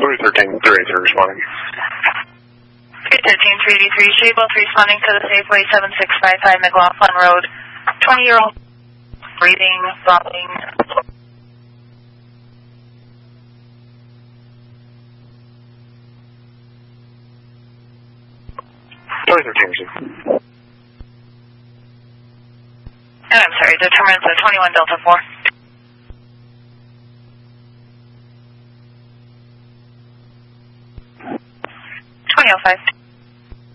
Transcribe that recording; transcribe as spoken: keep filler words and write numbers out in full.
three thirteen, three eighty-three responding. three thirteen, three eighty-three, Shaybolt responding to the Safeway seven six five five McLaughlin Road. twenty-year-old breathing, vomiting. three thirteen. And I'm sorry, determinants of twenty-one Delta four. twenty oh five.